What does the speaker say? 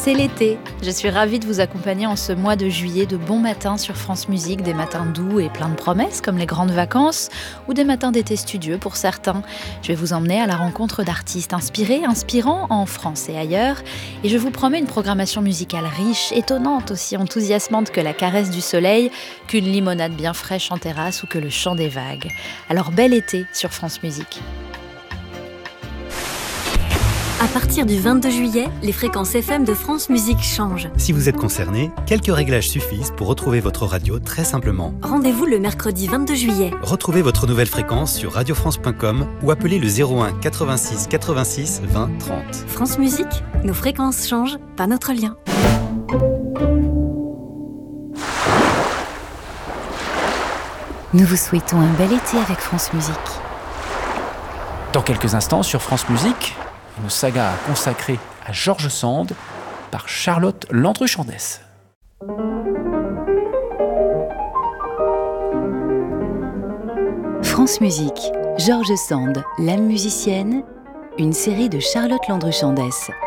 c'est l'été. Je suis ravie de vous accompagner en ce mois de juillet de bons matins sur France Musique, des matins doux et pleins de promesses comme les grandes vacances ou des matins d'été studieux pour certains. Je vais vous emmener à la rencontre d'artistes inspirés, inspirants en France et ailleurs et je vous promets une programmation musicale riche, étonnante, aussi enthousiasmante que la caresse du soleil, qu'une limonade bien fraîche en terrasse ou que le chant des vagues. Alors bel été sur France Musique. À partir du 22 juillet, les fréquences FM de France Musique changent. Si vous êtes concerné, quelques réglages suffisent pour retrouver votre radio très simplement. Rendez-vous le mercredi 22 juillet. Retrouvez votre nouvelle fréquence sur radiofrance.com ou appelez le 01 86 86 20 30. France Musique, nos fréquences changent, pas notre lien. Nous vous souhaitons un bel été avec France Musique. Dans quelques instants sur France Musique, une saga consacrée à George Sand par Charlotte Landru-Chandès. France Musique, George Sand, l'âme musicienne, une série de Charlotte Landru-Chandès.